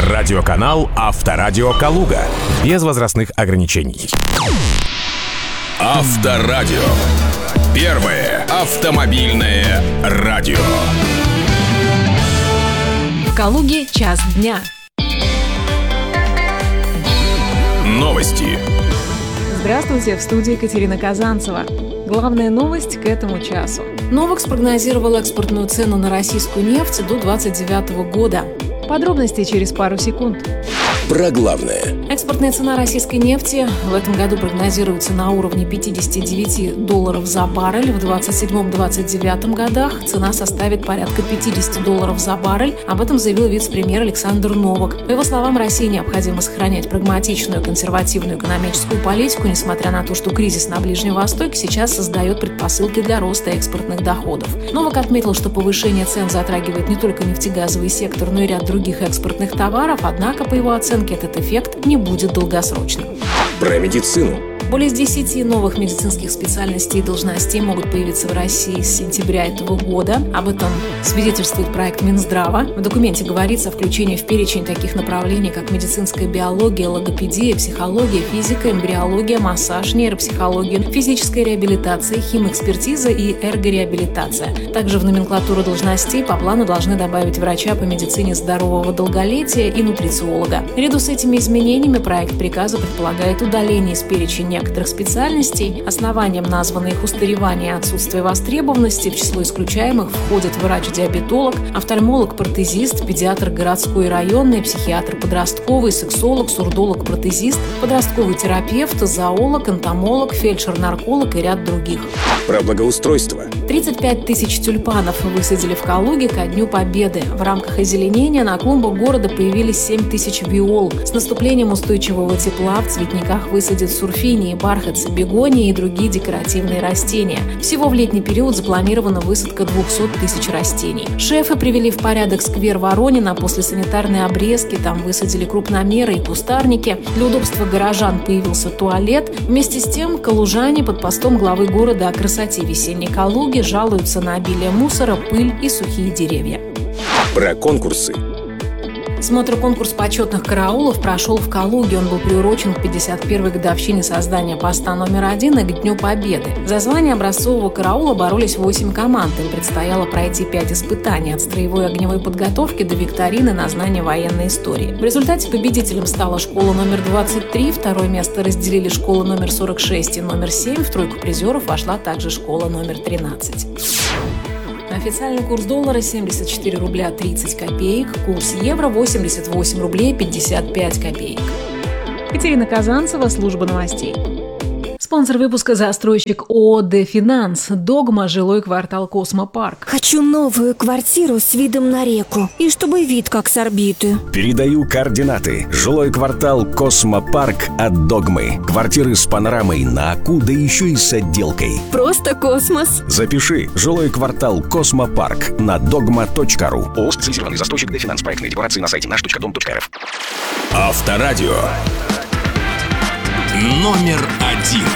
Радиоканал «Авторадио Калуга». Без возрастных ограничений. Авторадио. Первое автомобильное радио. В Калуге час дня. Новости. Здравствуйте, в студии Екатерина Казанцева. Главная новость к этому часу. Новак спрогнозировал экспортную цену на российскую нефть до 2029 года. Подробности через пару секунд. Про главное. Экспортная цена российской нефти в этом году прогнозируется на уровне $59 за баррель. В 2027-2029 годах цена составит порядка $50 за баррель. Об этом заявил вице-премьер Александр Новак. По его словам, России необходимо сохранять прагматичную, консервативную экономическую политику, несмотря на то, что кризис на Ближнем Востоке сейчас создает предпосылки для роста экспортных доходов. Новак отметил, что повышение цен затрагивает не только нефтегазовый сектор, но и ряд других экспортных товаров, однако, по его оценке, этот эффект не будет долгосрочным. Про медицину. Более 10 новых медицинских специальностей и должностей могут появиться в России с сентября этого года. Об этом свидетельствует проект Минздрава. В документе говорится о включении в перечень таких направлений, как медицинская биология, логопедия, психология, физика, эмбриология, массаж, нейропсихология, физическая реабилитация, химэкспертиза и эргореабилитация. Также в номенклатуру должностей по плану должны добавить врача по медицине здорового долголетия и нутрициолога. Наряду с этими изменениями проект приказа предполагает удаление из перечня некоторых специальностей. Основанием названы их устаревание и отсутствие востребованности. В число исключаемых входят врач-диабетолог, офтальмолог-протезист, педиатр городской и районный, психиатр подростковый, сексолог, сурдолог-протезист, подростковый терапевт, зоолог, энтомолог, фельдшер-нарколог и ряд других. Про благоустройство. 35 тысяч тюльпанов высадили в Калуге ко Дню Победы. В рамках озеленения на клумбах города появились 7 тысяч виол. С наступлением устойчивого тепла в цветниках высадят сурфинии, бархатцы, бегонии и другие декоративные растения. Всего в летний период запланирована высадка 200 тысяч растений. Шефы привели в порядок сквер Воронина. После санитарной обрезки там высадили крупномеры и кустарники. Для удобства горожан появился туалет. Вместе с тем калужане под постом главы города о красоте весенней Калуги жалуются на обилие мусора, пыль и сухие деревья. Про конкурсы. Конкурс почетных караулов прошел в Калуге. Он был приурочен к 51-й годовщине создания поста номер 1 и к Дню Победы. За звание образцового караула боролись 8 команд. Им предстояло пройти 5 испытаний – от строевой огневой подготовки до викторины на знание военной истории. В результате победителем стала школа номер 23, второе место разделили школа номер 46 и номер 7, в тройку призеров вошла также школа номер 13. Официальный курс доллара 74 рубля 30 копеек, курс евро 88 рублей 55 копеек. Екатерина Казанцева, служба новостей. Спонсор выпуска — застройщик ООО «Дефинанс». «Догма», жилой квартал «Космопарк». Хочу новую квартиру с видом на реку и чтобы вид как с орбиты. Передаю координаты. Жилой квартал «Космопарк» от «Догмы». Квартиры с панорамой на Аку, да еще и с отделкой. Просто космос. Запиши. Жилой квартал «Космопарк» на dogma.ru. ООО «Специализированный застройщик «Дефинанс». Проектные декларации на сайте наш.дом.рф. Авторадио. Номер 1.